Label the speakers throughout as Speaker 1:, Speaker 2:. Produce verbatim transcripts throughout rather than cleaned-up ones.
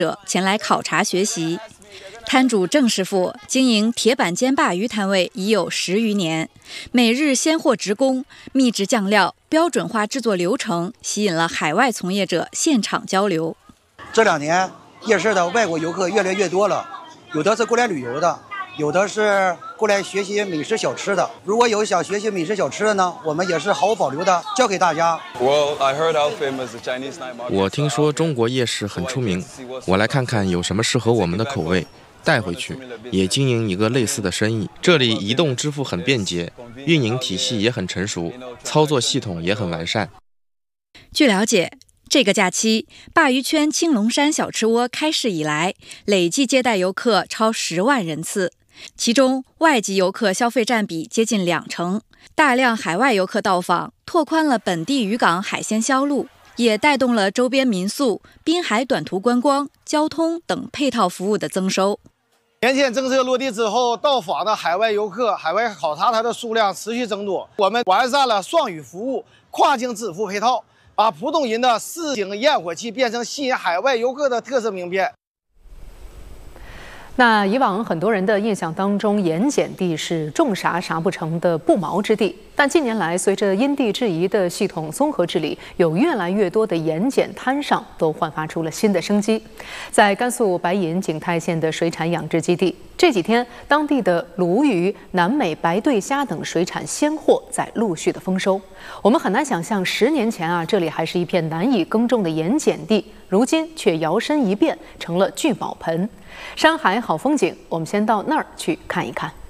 Speaker 1: 者前来考察学习。摊主郑师傅经营铁板煎鲅鱼摊位已有十余年，每日鲜货直供，秘制酱料、标准化制作流程，吸引了海外从业者现场交流。
Speaker 2: 这两年夜市的外国游客越来越多了，有的是过来旅游的，有的是过来学习美食小吃的。如果有想学习美食小吃的呢，我们也是毫无保留的教给大家。
Speaker 3: 我听说中国夜市很出名，我来看看有什么适合我们的口味，带回去也经营一个类似的生意。这里移动支付很便捷，运营体系也很成熟，操作系统也很完善。
Speaker 1: 据了解，这个假期，鲅鱼圈青龙山小吃窝开市以来，累计接待游客超十万人次，其中外籍游客消费占比接近两成。大量海外游客到访，拓宽了本地渔港海鲜销路，也带动了周边民宿、滨海短途观光、交通等配套服务的增收。
Speaker 4: 年检政策落地之后，到访的海外游客、海外考察团的数量持续增多。我们完善了双语服务、跨境支付配套，把浦东人的四星焰火气变成吸引海外游客的特色名片。
Speaker 5: 那以往很多人的印象当中，盐碱地是种啥啥不成的不毛之地。但近年来，随着因地制宜的系统综合治理，有越来越多的盐碱滩上都焕发出了新的生机。在甘肃白银景泰县的水产养殖基地，这几天当地的鲈鱼、南美白对虾等水产鲜货在陆续的丰收。我们很难想象，十年前啊，这里还是一片难以耕种的盐碱地，如今却摇身一变成了聚宝盆。山海好风景，我们先到那儿去看一看。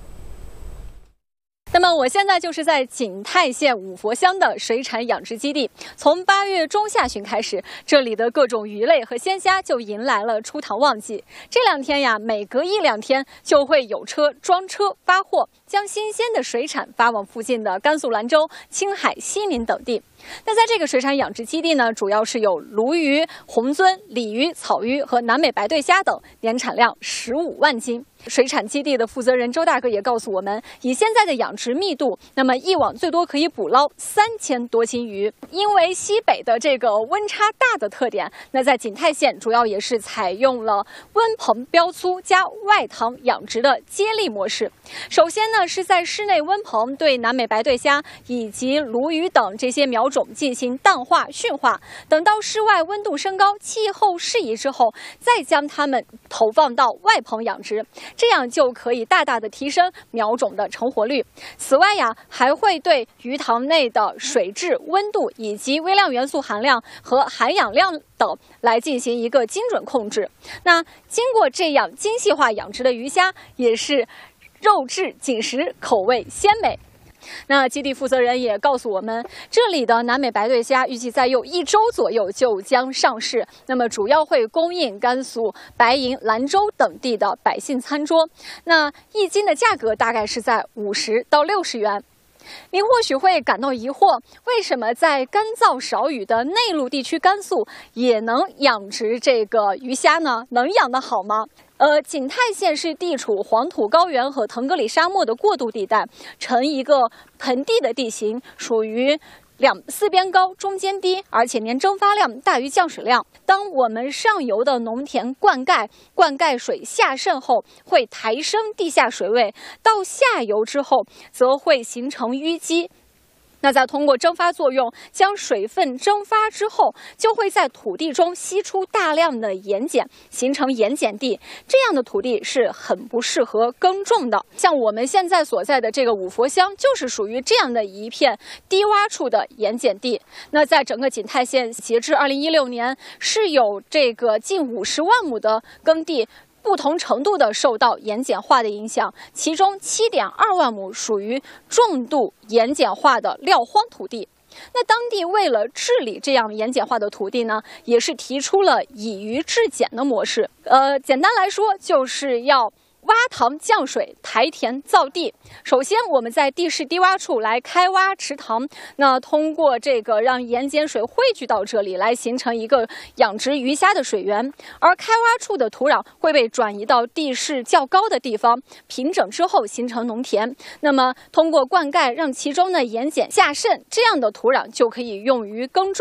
Speaker 6: 那么我现在就是在景泰县五佛乡的水产养殖基地。从八月中下旬开始，这里的各种鱼类和鲜虾就迎来了出塘旺季。这两天呀，每隔一两天就会有车装车发货，将新鲜的水产发往附近的甘肃兰州、青海、西宁等地。那在这个水产养殖基地呢，主要是有鲈鱼、红鳟、鲤鱼、草鱼和南美白对虾等，年产量十五万斤。水产基地的负责人周大哥也告诉我们，以现在的养殖密度，那么一网最多可以捕捞三千多斤鱼。因为西北的这个温差大的特点，那在景泰县主要也是采用了温棚标粗加外塘养殖的接力模式。首先呢，是在室内温棚对南美白对虾以及鲈鱼等这些苗种进行淡化驯化，等到室外温度升高、气候适宜之后，再将它们投放到外棚养殖。这样就可以大大的提升苗种的成活率。此外呀，还会对鱼塘内的水质、温度以及微量元素含量和含氧量等来进行一个精准控制。那经过这样精细化养殖的鱼虾，也是肉质紧实，口味鲜美。那基地负责人也告诉我们，这里的南美白对虾预计在有一周左右就将上市，那么主要会供应甘肃白银、兰州等地的百姓餐桌。那一斤的价格大概是在五十到六十元。您或许会感到疑惑，为什么在干燥少雨的内陆地区甘肃也能养殖这个鱼虾呢？能养得好吗？呃，景泰县是地处黄土高原和腾格里沙漠的过渡地带，呈一个盆地的地形，属于两四边高，中间低，而且年蒸发量大于降水量。当我们上游的农田灌溉，灌溉水下渗后，会抬升地下水位，到下游之后，则会形成淤积。那再通过蒸发作用将水分蒸发之后，就会在土地中吸出大量的盐碱，形成盐碱地。这样的土地是很不适合耕种的。像我们现在所在的这个五佛乡，就是属于这样的一片低洼处的盐碱地。那在整个景泰县，截至二零一六年，是有这个近五十万亩的耕地不同程度的受到盐碱化的影响，其中 七点二万亩属于重度盐碱化的撂荒土地。那当地为了治理这样盐碱化的土地呢，也是提出了以鱼治碱的模式。呃，简单来说，就是要挖塘降水，抬田造地。首先，我们在地势低洼处来开挖池塘，那通过这个让盐碱水汇聚到这里，来形成一个养殖鱼虾的水源。而开挖处的土壤会被转移到地势较高的地方，平整之后形成农田。那么，通过灌溉让其中的盐碱下渗，这样的土壤就可以用于耕种了。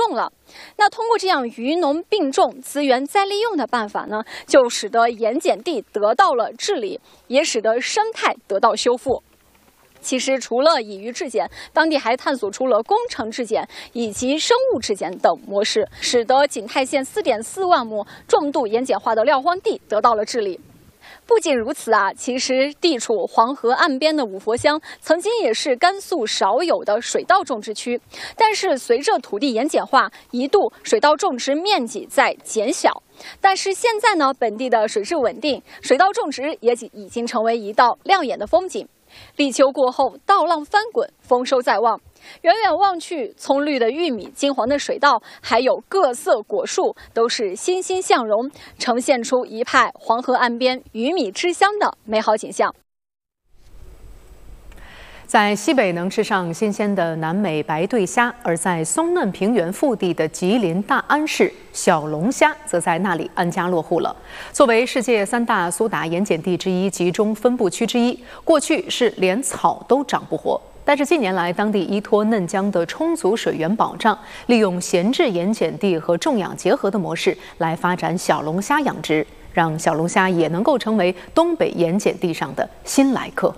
Speaker 6: 那通过这样渔农并重、资源再利用的办法呢，就使得盐碱地得到了治理，也使得生态得到修复。其实，除了以渔制碱，当地还探索出了工程制碱以及生物制碱等模式，使得景泰县 四点四万亩重度盐碱化的撂荒地得到了治理。不仅如此啊，其实地处黄河岸边的五佛乡，曾经也是甘肃少有的水稻种植区。但是随着土地盐碱化，一度水稻种植面积在减小。但是现在呢，本地的水质稳定，水稻种植也已经成为一道亮眼的风景。立秋过后，稻浪翻滚，丰收在望。远远望去，葱绿的玉米、金黄的水稻，还有各色果树，都是欣欣向荣，呈现出一派黄河岸边鱼米之乡的美好景象。
Speaker 5: 在西北能吃上新鲜的南美白对虾，而在松嫩平原腹地的吉林大安市，小龙虾则在那里安家落户了。作为世界三大苏打盐碱地之一、集中分布区之一，过去是连草都长不活。但是近年来，当地依托嫩江的充足水源保障，利用闲置盐碱地和种养结合的模式来发展小龙虾养殖，让小龙虾也能够成为东北盐碱地上的新来客。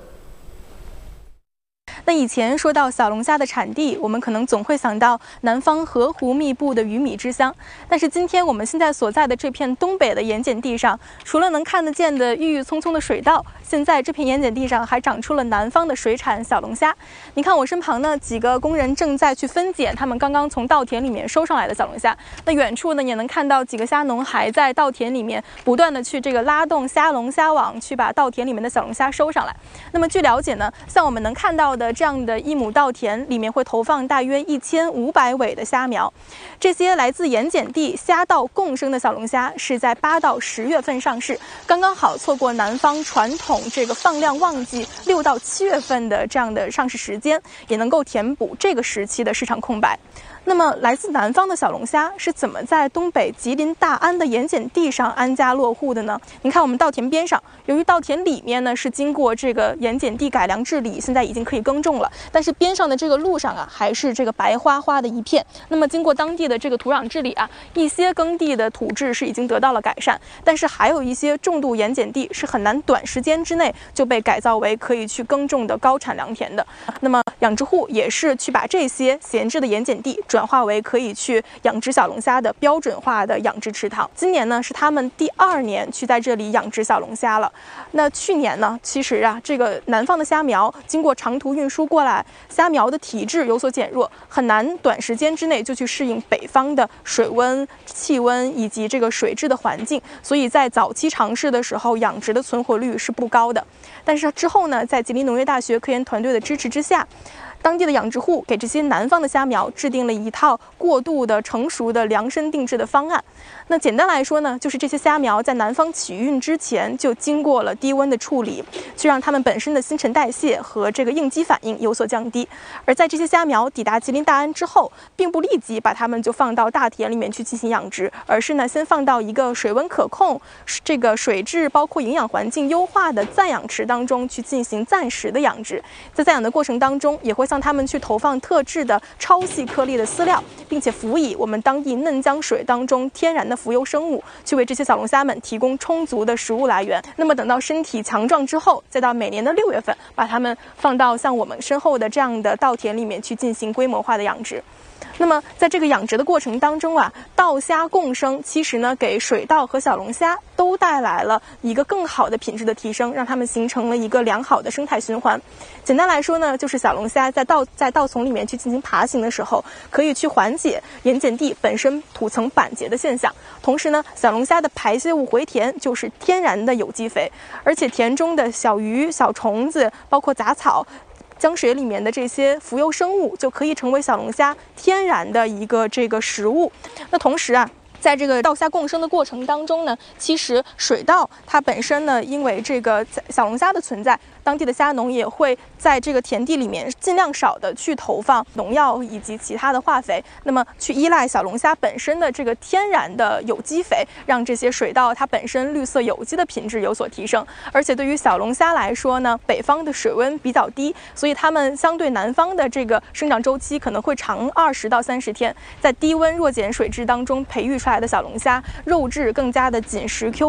Speaker 7: 那以前说到小龙虾的产地，我们可能总会想到南方河湖密布的鱼米之乡。但是今天我们现在所在的这片东北的盐碱地上，除了能看得见的郁郁葱葱的水稻，现在这片盐碱地上还长出了南方的水产小龙虾。你看我身旁呢，几个工人正在去分拣他们刚刚从稻田里面收上来的小龙虾。那远处呢，也能看到几个虾农还在稻田里面不断的去这个拉动虾笼虾网，去把稻田里面的小龙虾收上来。那么据了解呢，像我们能看到的这样的一亩稻田里面会投放大约一千五百尾的虾苗，这些来自盐碱地虾稻共生的小龙虾是在八到十月份上市，刚刚好错过南方传统这个放量旺季六到七月份的这样的上市时间，也能够填补这个时期的市场空白。那么来自南方的小龙虾是怎么在东北吉林大安的盐碱地上安家落户的呢？您看我们稻田边上，由于稻田里面呢是经过这个盐碱地改良治理，现在已经可以耕种了，但是边上的这个路上啊还是这个白花花的一片。那么经过当地的这个土壤治理啊，一些耕地的土质是已经得到了改善，但是还有一些重度盐碱地是很难短时间之内就被改造为可以去耕种的高产良田的。那么养殖户也是去把这些闲置的盐碱地转化为可以去养殖小龙虾的标准化的养殖池塘。今年呢是他们第二年去在这里养殖小龙虾了。那去年呢，其实啊这个南方的虾苗经过长途运输过来，虾苗的体质有所减弱，很难短时间之内就去适应北方的水温、气温以及这个水质的环境，所以在早期尝试的时候，养殖的存活率是不高的。但是之后呢，在吉林农业大学科研团队的支持之下，当地的养殖户给这些南方的虾苗制定了一套过渡的成熟的量身定制的方案。那简单来说呢，就是这些虾苗在南方起运之前就经过了低温的处理，去让它们本身的新陈代谢和这个应激反应有所降低。而在这些虾苗抵达吉林大安之后，并不立即把它们就放到大田里面去进行养殖，而是呢先放到一个水温可控、这个水质包括营养环境优化的暂养池当中去进行暂时的养殖。在暂养的过程当中，也会向它们去投放特制的超细颗粒的饲料，并且辅以我们当地嫩江水当中天然的浮游生物，去为这些小龙虾们提供充足的食物来源。那么等到身体强壮之后，再到每年的六月份，把它们放到像我们身后的这样的稻田里面去进行规模化的养殖。那么在这个养殖的过程当中啊，稻虾共生，其实呢给水稻和小龙虾都带来了一个更好的品质的提升，让它们形成了一个良好的生态循环。简单来说呢，就是小龙虾在稻在稻丛里面去进行爬行的时候，可以去缓解盐碱地本身土层板结的现象。同时呢，小龙虾的排泄物回填就是天然的有机肥，而且田中的小鱼、小虫子，包括杂草，江水里面的这些浮游生物就可以成为小龙虾天然的一个这个食物。那同时啊，在这个稻虾共生的过程当中呢，其实水稻它本身呢，因为这个小龙虾的存在，当当地的虾农也会在这个田地里面尽量少的去投放农药以及其他的化肥，那么去依赖小龙虾本身的这个天然的有机肥，让这些水稻它本身绿色有机的品质有所提升。而且对于小龙虾来说呢，北方的水温比较低，所以它们相对南方的这个生长周期可能会长二十到三十天，在低温弱碱水质当中培育出来的小龙虾，肉质更加的紧实 Q